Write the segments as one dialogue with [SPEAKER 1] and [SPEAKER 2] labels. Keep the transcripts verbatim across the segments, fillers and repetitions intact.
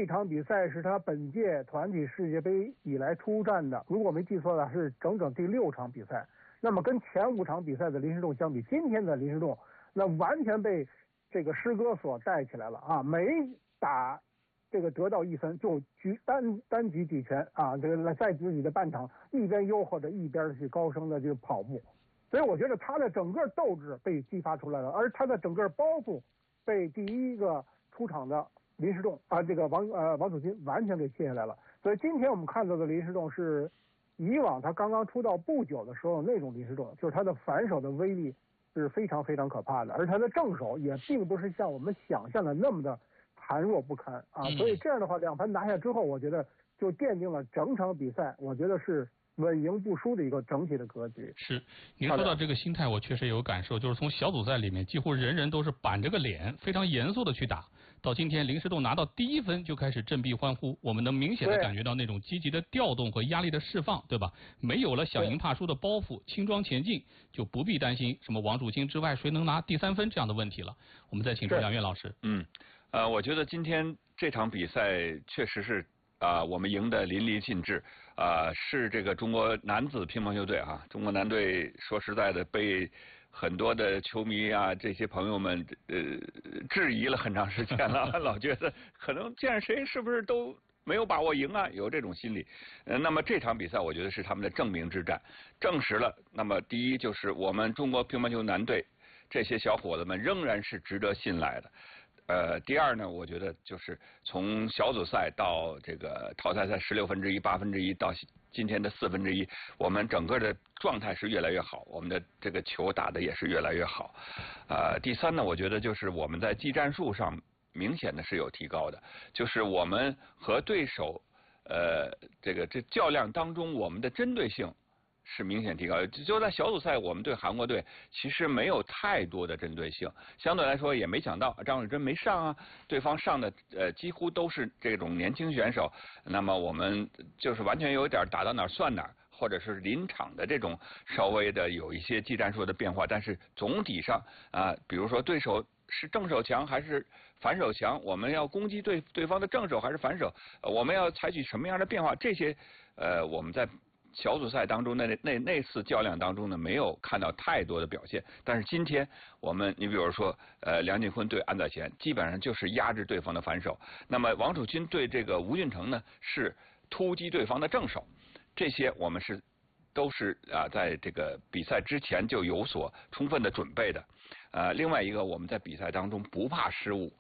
[SPEAKER 1] 这场比赛是他本届团体世界杯以来出战的，如果没记错的是整整第六场比赛。那么跟前五场比赛的林诗栋相比，今天的林诗栋那完全被这个师哥所带起来了啊！每打这个得到一分就举单单举几拳啊，这个在自己的半场一边吆喝着一边去高声的就跑步。所以我觉得他的整个斗志被激发出来了，而他的整个包袱被第一个出场的林诗栋啊，这个王呃王祖金完全给卸下来了。所以今天我们看到的林诗栋是以往他刚刚出道不久的时候那种林诗栋，就是他的反手的威力是非常非常可怕的，而他的正手也并不是像我们想象的那么的孱弱不堪啊。所以这样的话，两盘拿下之后，我觉得就奠定了整场比赛，我觉得是稳赢不输的一个整体的格局。
[SPEAKER 2] 是，您说到这个心态，我确实有感受，就是从小组赛里面几乎人人都是板着个脸，非常严肃的去打，到今天林诗栋拿到第一分就开始振臂欢呼，我们能明显的感觉到那种积极的调动和压力的释放，对吧？没有了想赢怕输的包袱，轻装前进，就不必担心什么王祖金之外谁能拿第三分这样的问题了。我们再请出杨岳老师。
[SPEAKER 3] 嗯，呃，我觉得今天这场比赛确实是。啊、呃，我们赢得淋漓尽致，啊、呃，是这个中国男子乒乓球队啊，中国男队说实在的被很多的球迷啊这些朋友们呃质疑了很长时间了，老觉得可能见谁是不是都没有把握赢啊，有这种心理。呃，那么这场比赛我觉得是他们的证明之战，证实了。那么第一就是我们中国乒乓球男队这些小伙子们仍然是值得信赖的。呃，第二呢，我觉得就是从小组赛到这个淘汰赛十六分之一、八分之一到今天的四分之一，我们整个的状态是越来越好，我们的这个球打的也是越来越好。呃，第三呢，我觉得就是我们在技战术上明显的是有提高的，就是我们和对手呃这个这较量当中，我们的针对性是明显提高。就在小组赛，我们对韩国队其实没有太多的针对性，相对来说也没想到张伟臻没上啊，对方上的呃几乎都是这种年轻选手，那么我们就是完全有点打到哪儿算哪儿，或者是临场的这种稍微的有一些技战术的变化，但是总体上啊、呃，比如说对手是正手强还是反手强，我们要攻击对对方的正手还是反手，呃、我们要采取什么样的变化，这些呃我们在小组赛当中那那那次较量当中呢，没有看到太多的表现。但是今天我们，你比如说，呃，梁靖昆对安宰贤，基本上就是压制对方的反手。那么王楚钦对这个吴俊成呢，是突击对方的正手。这些我们是都是啊，在这个比赛之前就有所充分的准备的。呃，另外一个，我们在比赛当中不怕失误。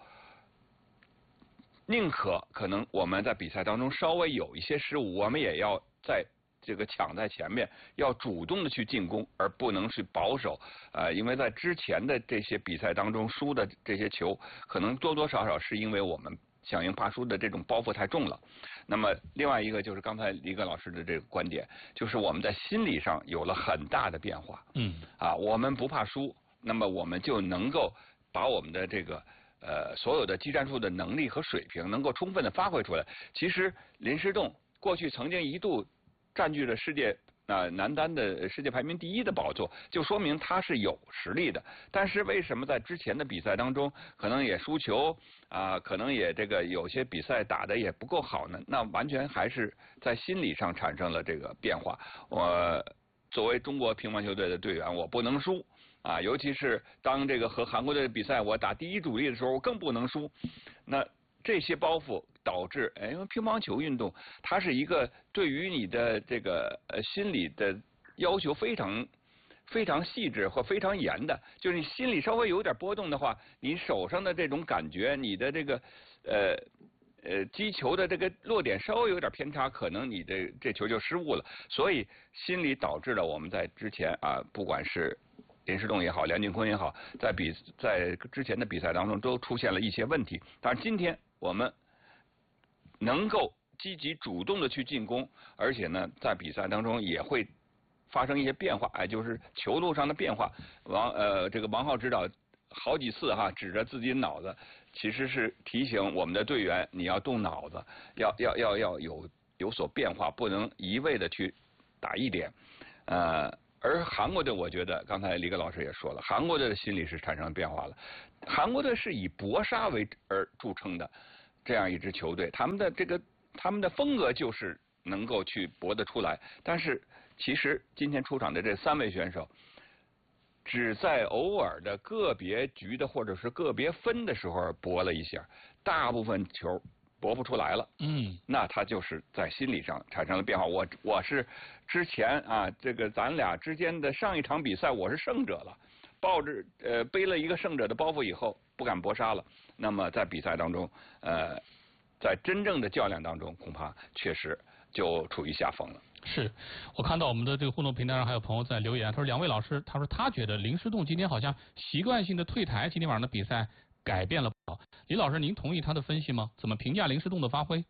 [SPEAKER 3] 宁可可能我们在比赛当中稍微有一些失误，我们也要在这个抢在前面，要主动的去进攻，而不能去保守。呃，因为在之前的这些比赛当中输的这些球，可能多多少少是因为我们想赢怕输的这种包袱太重了。那么另外一个就是刚才李葛老师的这个观点，就是我们在心理上有了很大的变化。
[SPEAKER 2] 嗯，
[SPEAKER 3] 啊，我们不怕输，那么我们就能够把我们的这个呃所有的技战术的能力和水平能够充分的发挥出来。其实林诗栋过去曾经一度占据了世界啊、呃、男单的世界排名第一的宝座，就说明他是有实力的。但是为什么在之前的比赛当中，可能也输球啊、呃，可能也这个有些比赛打得也不够好呢？那完全还是在心理上产生了这个变化。我作为中国乒乓球队的队员，我不能输啊！尤其是当这个和韩国队的比赛，我打第一主力的时候，我更不能输。那这些包袱导致，哎，因为乒乓球运动它是一个对于你的这个呃心理的要求非常非常细致或非常严的，就是你心里稍微有点波动的话，你手上的这种感觉，你的这个呃呃击球的这个落点稍微有点偏差，可能你的这球就失误了。所以心理导致了我们在之前啊，不管是林诗栋也好，梁靖昆也好，在比在之前的比赛当中都出现了一些问题。但是今天我们能够积极主动的去进攻，而且呢，在比赛当中也会发生一些变化，哎，就是球路上的变化。王呃，这个王浩指导好几次哈指着自己脑子，其实是提醒我们的队员，你要动脑子，要要要要有有所变化，不能一味的去打一点，呃。而韩国队，我觉得刚才李葛老师也说了，韩国队的心理是产生了变化了。韩国队是以搏杀为而著称的， 这样一支球队，他们的这个他们的风格就是能够去搏得出来。但是其实今天出场的这三位选手，只在偶尔的个别局的或者是个别分的时候搏了一下，大部分球搏不出来了。
[SPEAKER 2] 嗯，
[SPEAKER 3] 那他就是在心理上产生了变化。我我是之前啊，这个咱俩之间的上一场比赛我是胜者了，抱着呃背了一个胜者的包袱以后不敢搏杀了。那么在比赛当中，呃，在真正的较量当中，恐怕确实就处于下风了。
[SPEAKER 2] 是，我看到我们的这个互动平台上还有朋友在留言，他说两位老师，他说他觉得林诗栋今天好像习惯性的退台，今天晚上的比赛改变了不少。李老师，您同意他的分析吗？怎么评价林诗栋的发挥？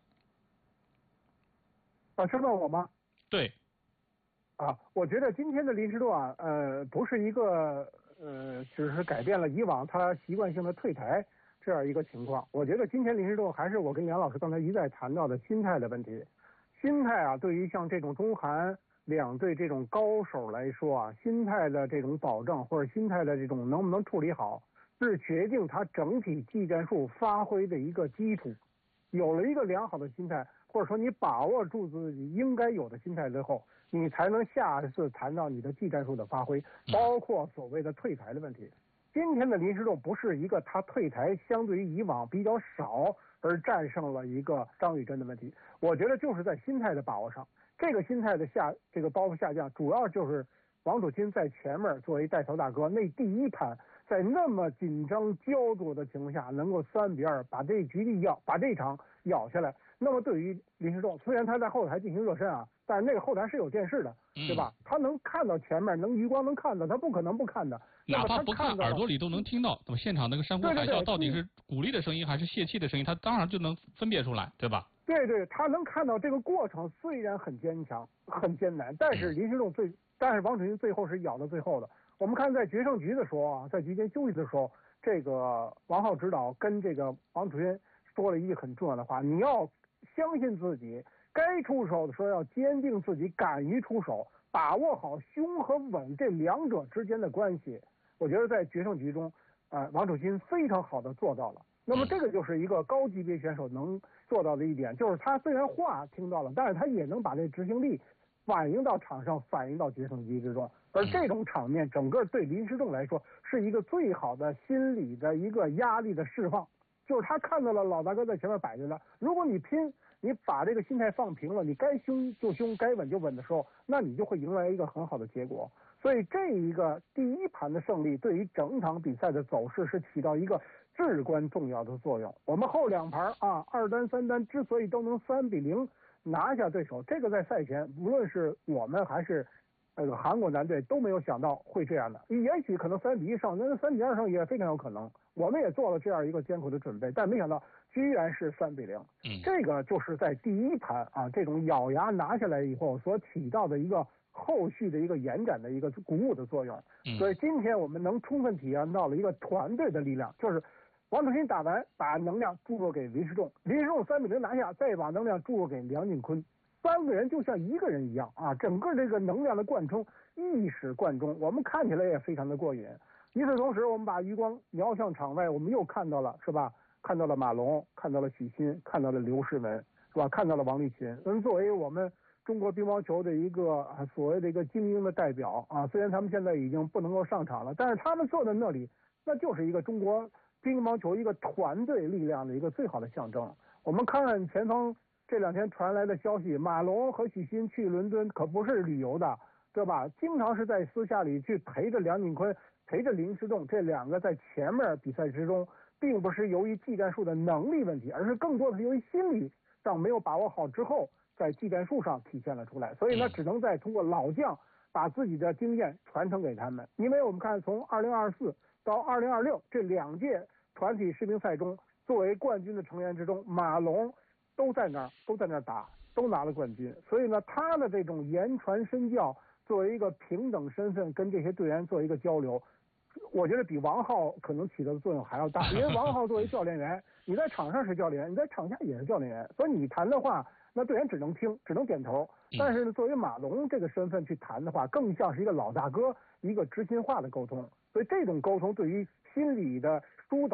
[SPEAKER 1] 啊，是问我吗？
[SPEAKER 2] 对。
[SPEAKER 1] 啊，我觉得今天的林诗栋啊，呃，不是一个呃，只是改变了以往他习惯性的退台这样一个情况。我觉得今天林诗栋还是我跟杨老师刚才一再谈到的心态的问题。心态啊，对于像这种中韩两队这种高手来说啊，心态的这种保证或者心态的这种能不能处理好，是决定他整体技战术发挥的一个基础。有了一个良好的心态，或者说你把握住自己应该有的心态之后，你才能下一次谈到你的技战术的发挥，包括所谓的退台的问题。今天的林诗栋不是一个他退台相对于以往比较少而战胜了一个张宇臻的问题，我觉得就是在心态的把握上，这个心态的下这个包袱下降，主要就是王楚钦在前面作为带头大哥，那第一盘在那么紧张焦灼的情况下，能够三比二把这一局咬，把这场咬下来。那么对于林诗栋，虽然他在后台进行热身啊，但是那个后台是有电视的，对吧？他能看到前面，能余光能看到，他不可能不看的。
[SPEAKER 2] 哪怕不看，耳朵里都能听到。那么现场那个山呼海啸到底是鼓励的声音还是泄气的声音，他当然就能分别出来，对吧？
[SPEAKER 1] 对对，他能看到这个过程虽然很坚强、很艰难，但是林诗栋最，但是王楚钦最后是咬到最后的。我们看在决胜局的时候啊，在局间休息的时候，这个王浩指导跟这个王楚钦说了一句很重要的话：你要相信自己，该出手的时候要坚定自己，敢于出手，把握好凶和稳这两者之间的关系。我觉得在决胜局中，呃，王楚钦非常好的做到了。那么这个就是一个高级别选手能做到的一点，就是他虽然话听到了，但是他也能把这执行力反映到场上，反映到决胜局之中。而这种场面，整个对林诗栋来说是一个最好的心理的一个压力的释放，就是他看到了老大哥在前面摆着呢，如果你拼，你把这个心态放平了，你该凶就凶，该稳就稳的时候，那你就会迎来一个很好的结果。所以这一个第一盘的胜利，对于整场比赛的走势是起到一个至关重要的作用。我们后两盘啊，二单三单之所以都能三比零拿下对手，这个在赛前无论是我们还是那个韩国男队都没有想到会这样的，也许可能三比一上，那三比二上也非常有可能。我们也做了这样一个艰苦的准备，但没想到居然是三比零。
[SPEAKER 2] 嗯，
[SPEAKER 1] 这个就是在第一盘啊这种咬牙拿下来以后所起到的一个后续的一个延展的一个鼓舞的作用。
[SPEAKER 2] 嗯，
[SPEAKER 1] 所以今天我们能充分体验到了一个团队的力量，就是王楚钦打完把能量注入给林诗栋，林诗栋三比零拿下，再把能量注入给梁靖昆。三个人就像一个人一样啊，整个这个能量的贯通，意识贯中，我们看起来也非常的过瘾。与此同时，我们把余光瞄向场外，我们又看到了，是吧？看到了马龙，看到了许昕，看到了刘诗雯，是吧？看到了王励勤。嗯，作为我们中国乒乓球的一个啊所谓的一个精英的代表啊，虽然他们现在已经不能够上场了，但是他们坐在那里，那就是一个中国乒乓球一个团队力量的一个最好的象征。我们看看前方这两天传来的消息，马龙和许昕去伦敦可不是旅游的，对吧？经常是在私下里去陪着梁靖昆，陪着林诗栋，这两个在前面比赛之中，并不是由于技战术的能力问题，而是更多的是由于心理上没有把握好之后，在技战术上体现了出来。所以呢，只能再通过老将把自己的经验传承给他们。因为我们看从二零二四到二零二六这两届团体世乒赛中，作为冠军的成员之中，马龙都在那儿都在那儿打，都拿了冠军。所以呢，他的这种言传身教，作为一个平等身份跟这些队员做一个交流，我觉得比王浩可能起到的作用还要大。因为王浩作为教练员，你在场上是教练员，你在场下也是教练员，所以你谈的话，那队员只能听，只能点头。但是呢，作为马龙这个身份去谈的话，更像是一个老大哥，一个知心话的沟通。所以这种沟通对于心理的疏导，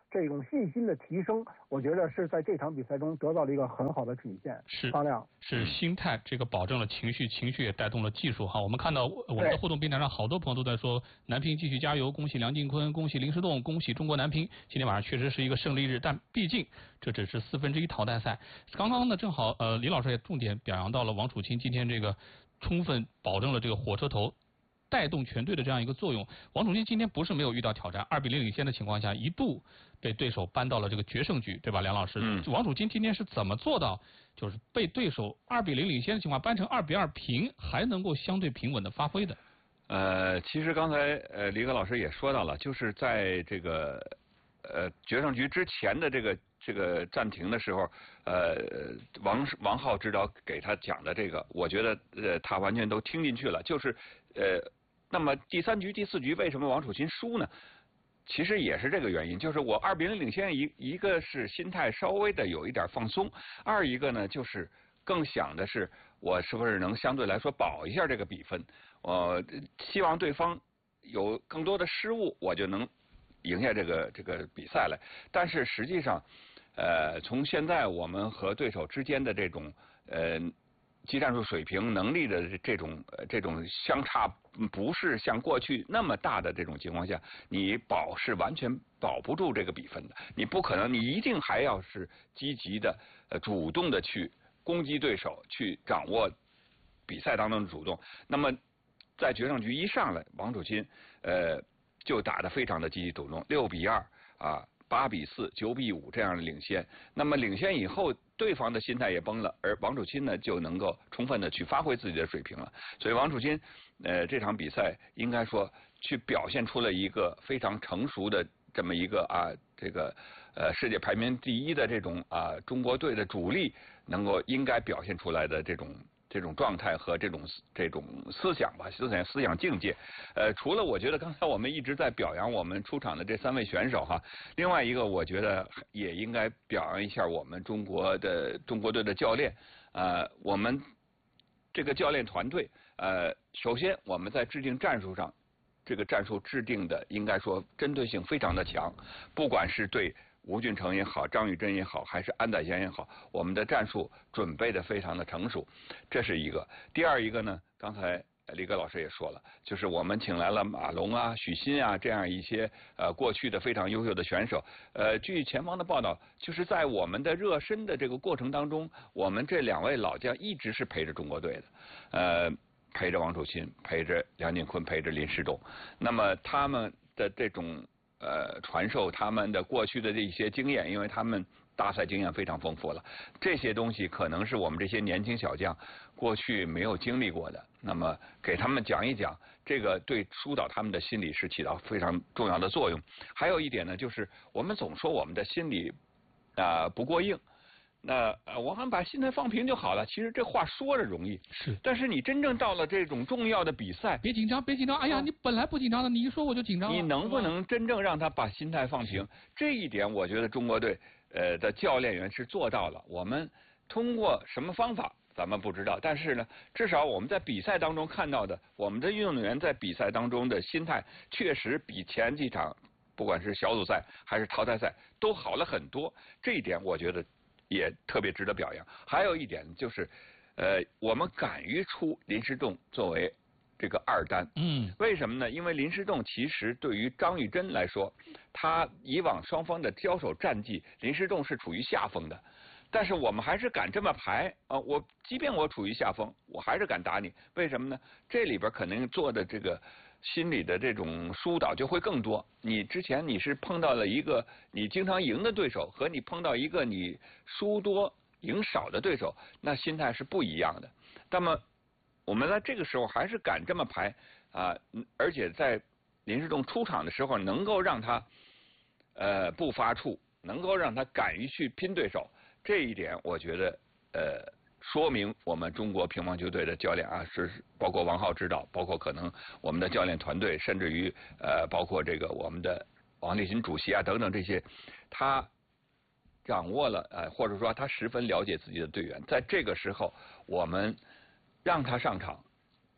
[SPEAKER 1] 这种信心的提升，我觉得是在这场比赛中得到了一个很好的体现。
[SPEAKER 2] 是
[SPEAKER 1] 方亮
[SPEAKER 2] 是心态，这个保证了情绪，情绪也带动了技术哈。我们看到我们的互动平台上，好多朋友都在说南乒继续加油，恭喜梁靖昆，恭喜林诗栋，恭喜中国男乒。今天晚上确实是一个胜利日，但毕竟这只是四分之一淘汰赛。刚刚呢，正好呃李老师也重点表扬到了王楚钦今天这个充分保证了这个火车头带动全队的这样一个作用。王楚钦今天不是没有遇到挑战，二比零领先的情况下，一度被对手扳到了这个决胜局，对吧，梁老师？
[SPEAKER 3] 嗯。
[SPEAKER 2] 王楚钦今天是怎么做到，就是被对手二比零领先的情况扳成二比二平，还能够相对平稳的发挥的？
[SPEAKER 3] 呃，其实刚才呃李戈老师也说到了，就是在这个呃决胜局之前的这个这个暂停的时候，呃王王浩指导给他讲的这个，我觉得呃他完全都听进去了，就是呃那么第三局第四局为什么王楚钦输呢？其实也是这个原因，就是我二比零领先，一一个是心态稍微的有一点放松，二一个呢就是更想的是我是不是能相对来说保一下这个比分，我希望对方有更多的失误，我就能赢下这个这个比赛来。但是实际上，呃，从现在我们和对手之间的这种呃。技战术水平能力的这种这种相差不是像过去那么大的这种情况下，你保是完全保不住这个比分的。你不可能，你一定还要是积极的、呃主动的去攻击对手，去掌握比赛当中的主动。那么在决胜局一上来，王楚钦呃就打得非常的积极主动，六比二啊。八比四、九比五这样的领先，那么领先以后，对方的心态也崩了，而王楚钦呢就能够充分的去发挥自己的水平了。所以王楚钦，呃，这场比赛应该说去表现出了一个非常成熟的这么一个啊，这个呃世界排名第一的这种啊中国队的主力能够应该表现出来的这种。这种状态和这种这种思想吧，思想思想境界，呃，除了我觉得刚才我们一直在表扬我们出场的这三位选手哈，另外一个我觉得也应该表扬一下我们中国的中国队的教练，呃，我们这个教练团队，呃，首先我们在制定战术上，这个战术制定的应该说针对性非常的强，不管是对。吴俊成也好，张玉珍也好，还是安宰贤也好，我们的战术准备的非常的成熟，这是一个。第二一个呢，刚才李戈老师也说了，就是我们请来了马龙啊、许昕啊这样一些呃过去的非常优秀的选手。呃，据前方的报道，就是在我们的热身的这个过程当中，我们这两位老将一直是陪着中国队的，呃，陪着王楚钦，陪着梁靖昆，陪着林诗栋。那么他们的这种。呃，传授他们的过去的这些经验，因为他们大赛经验非常丰富了，这些东西可能是我们这些年轻小将过去没有经历过的。那么给他们讲一讲，这个对疏导他们的心理是起到非常重要的作用。还有一点呢，就是我们总说我们的心理啊、呃、不过硬。那呃，我们把心态放平就好了。其实这话说着容易，
[SPEAKER 2] 是，
[SPEAKER 3] 但是你真正到了这种重要的比赛，
[SPEAKER 2] 别紧张，别紧张。哎呀，啊、你本来不紧张的，你一说我就紧张了。
[SPEAKER 3] 你能不能真正让他把心态放平？这一点，我觉得中国队呃的教练员是做到了。我们通过什么方法，咱们不知道，但是呢，至少我们在比赛当中看到的，我们的运动员在比赛当中的心态，确实比前几场，不管是小组赛还是淘汰赛，都好了很多。这一点，我觉得。也特别值得表扬。还有一点就是，呃，我们敢于出林诗栋作为这个二单。
[SPEAKER 2] 嗯。
[SPEAKER 3] 为什么呢？因为林诗栋其实对于张玉珍来说，他以往双方的交手战绩，林诗栋是处于下风的。但是我们还是敢这么排啊！我即便我处于下风，我还是敢打你。为什么呢？这里边可能做的这个。心理的这种疏导就会更多。你之前你是碰到了一个你经常赢的对手，和你碰到一个你输多赢少的对手，那心态是不一样的。那么我们在这个时候还是敢这么排啊，而且在林诗栋出场的时候，能够让他呃不发怵，能够让他敢于去拼对手，这一点我觉得呃。说明我们中国乒乓球队的教练啊，是包括王浩指导，包括可能我们的教练团队，甚至于呃，包括这个我们的王励勤主席啊等等这些，他掌握了呃，或者说他十分了解自己的队员，在这个时候我们让他上场，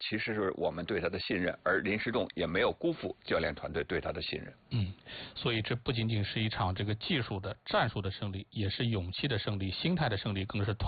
[SPEAKER 3] 其实是我们对他的信任，而林时栋也没有辜负教练团队对他的信任。
[SPEAKER 2] 嗯，所以这不仅仅是一场这个技术的战术的胜利，也是勇气的胜利，心态的胜利，更是团。